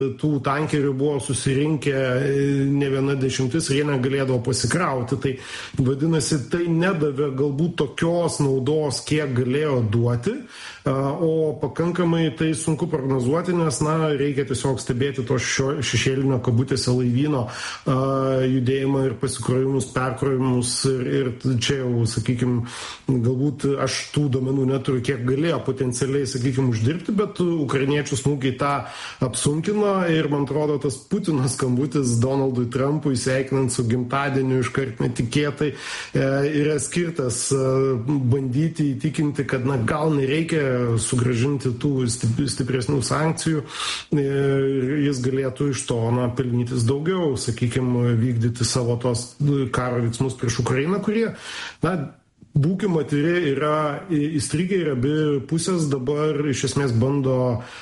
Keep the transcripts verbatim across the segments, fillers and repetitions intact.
tų tankerių buvo susirinkę ne viena dešimtis ir jie negalėdavo pasikrauti. Tai vadinasi, tai nedavė galbūt tokios naudos, kiek galėjo duoti, o pakankamai tai sunku prognozuoti, nes na, reikia tiesiog stebėti to šešėlinio kabutėse laivyno judėjimą ir pasikrovimus, perkrovimus ir, ir čia jau, sakykime, galbūt aš tų duomenų neturiu, kiek galėjo potencialiai, sakykime, uždirbti, bet ukrainiečių smūgiai tą apsunkino. Ir man atrodo, tas Putino skambutis Donaldui Trumpui sveikinant su gimtadieniu iškart netikėtai yra skirtas bandyti įtikinti, kad na, gal nereikia sugrąžinti tų stipresnių sankcijų ir jis galėtų iš to na, pelnytis daugiau, sakykime, vykdyti savo tos karo veiksmus prieš Ukrainą, kurie, na, būkim atviri, yra įstrigę ir abi pusės dabar iš esmės bando,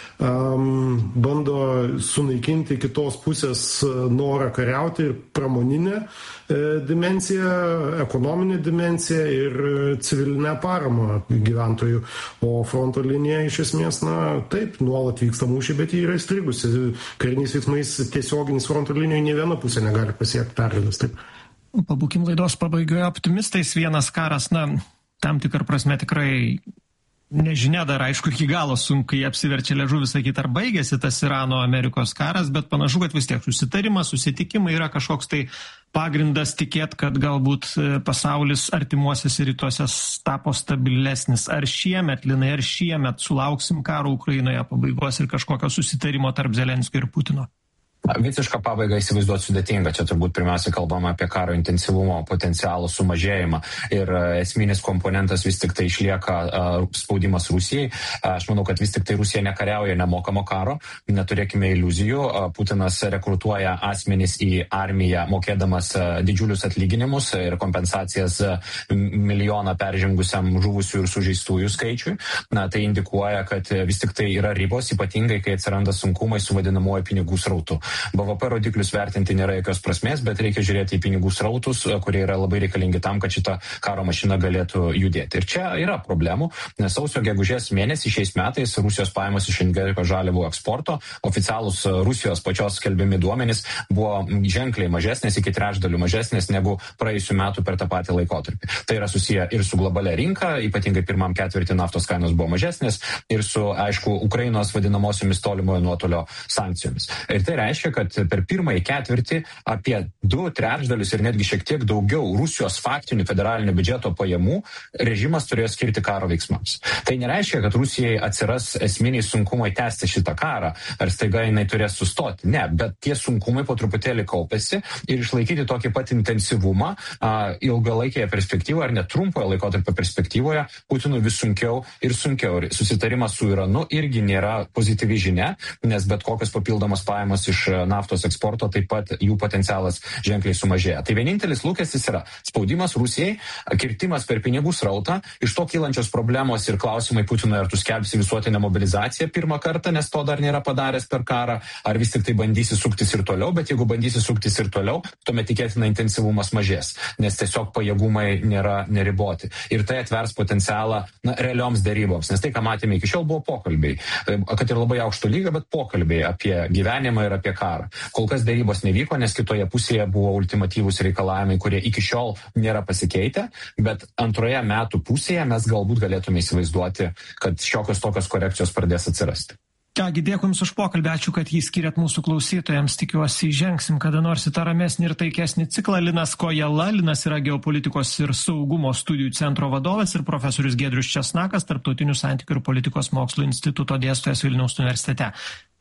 um, bando sunaikinti kitos pusės norą kariauti ir pramoninę e, dimensiją, ekonominę dimensiją ir civilinę paramą gyventojų. O fronto linija iš esmės, na taip, nuolat vyksta mūšiai, bet jie yra įstrigusi. Kariniais veiksmais tiesioginis fronto linijoje ne viena pusė negali pasiekti pergalės. Taip. Pabūkim laidos pabaigoje optimistais. Vienas karas, na, tam tikrą prasme tikrai nežinia dar, aišku, iki galo sunkiai apsiverčia liežuvis sakyti, ar baigėsi tas Irano Amerikos karas, bet panašu, kad vis tiek susitarimas, susitikimai yra kažkoks tai pagrindas tikėt, kad galbūt pasaulis artimuosiuose rytuose tapo stabilesnis. Ar šiemet, Linai, ar šiemet sulauksim karo Ukrainoje pabaigos ir kažkokio susitarimo tarp Zelenskio ir Putino? Visišką pabaigą įsivaizduoti sudėtinga. Čia turbūt pirmiausia kalbama apie karo intensyvumo potencialų sumažėjimą ir esminis komponentas vis tik tai išlieka uh, spaudimas Rusijai. Aš manau, kad vis tik tai Rusija nekariauja nemokamo karo, neturėkime iliuzijų. Uh, Putinas rekrutuoja asmenys į armiją mokėdamas uh, didžiulius atlyginimus ir kompensacijas uh, milijoną peržengusiam žuvusių ir sužeistųjų skaičiui. Na, tai indikuoja, kad vis tik tai yra ribos, ypatingai kai atsiranda sunkumai su vadinamuoju pinigų srautu. B V P rodiklius vertinti nėra jokios prasmės, bet reikia žiūrėti į pinigų srautus, kurie yra labai reikalingi tam, kad šita karo mašina galėtų judėti. Ir čia yra problemų, nes sausio gegužės mėnesį šiais metais Rusijos pajamos iš energetikos žaliavų eksporto, oficialūs Rusijos pačios skelbiami duomenys buvo ženkliai mažesnės, iki trečdalių mažesnės negu praėjusių metų per tą patį laikotarpį. Tai yra susiję ir su globalia rinka, ypatingai pirmam ketvirtį naftos kainos buvo mažesnės, ir su, aišku, Ukrainos vadinamosiomis tolimojo nuotolio sankcijomis. Ir tai reiškia, kad per pirmąjį ketvirtį apie du trečdalius ir netgi šiek tiek daugiau Rusijos faktinių federalinio biudžeto pajamų režimas turėjo skirti karo veiksmams. Tai nereiškia, kad Rusijai atsiras esminiai sunkumai tęsti šitą karą, ar staiga jinai turės sustoti. Ne, bet tie sunkumai po truputėlį kaupėsi ir išlaikyti tokį pat intensyvumą a, ilgalaikėje perspektyvoje ar net trumpoje laikotarpio perspektyvoje Putinui vis sunkiau ir sunkiau. Ir susitarimas su Iranu irgi nėra pozityvi žinia, nes bet kokios papildomos pajamos iš naftos eksporto taip pat jų potencialas ženkliai sumažėja. Tai vienintelis lūkestis yra spaudimas Rusijai, kirtimas per pinigų srautą, iš to kylančios problemos ir klausimai Putinui, ar tu skelbsi visuotinę mobilizaciją pirmą kartą, nes to dar nėra padaręs per karą, ar vis tik tai bandysi suktis ir toliau, bet jeigu bandysi suktis ir toliau, tuomet tikėtina intensyvumas mažės, nes tiesiog pajėgumai nėra neriboti. Ir tai atvers potencialą na, realioms deryboms, nes tai, ką matėme iki šiol, buvo pokalbiai, kad ir labai aukšto lygio, bet pokalbiai apie gyvenimą ir apie karą. Kol kas dėrybos nevyko, nes kitoje pusėje buvo ultimatyvūs reikalavimai, kurie iki šiol nėra pasikeitę, bet antroje metų pusėje mes galbūt galėtume įsivaizduoti, kad šiokios tokios korekcijos pradės atsirasti. Kągi, dėkui Jums už pokalbį, ačiū, kad jį skiriat mūsų klausytojams, tikiuosi įžengsim kada nors į tą ramesnį ir taikesnį ciklą. Linas Kojala, Linas yra geopolitikos ir saugumo studijų centro vadovas ir profesorius Giedrius Česnakas, Tarptautinių santykių ir politikos mokslų instituto dėstytojas Vilniaus universitete.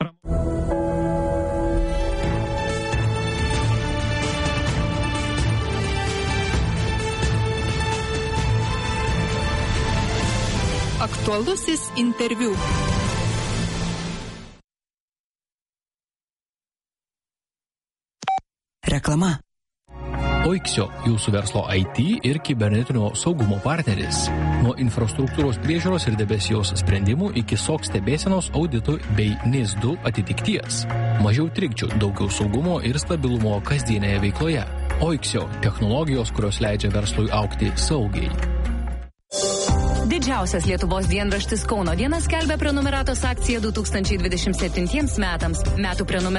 Aktualusis interviu. Reklama. Oiksio, jūsų verslo I T ir kibernetinio saugumo partneris. Nuo infrastruktūros priežiūros ir debesijos sprendimų iki S O C stebėsenos auditų bei N I S du atitikties. Mažiau trikdžių, daugiau saugumo ir stabilumo kasdienėje veikloje. Oiksio, technologijos, kurios leidžia verslui augti saugiai. Didžiausia didžiausias Lietuvos dienraštis Kauno diena skelbia prenumeratos akciją du tūkstančiai dvidešimt septintiems metams. Metų prenumeratos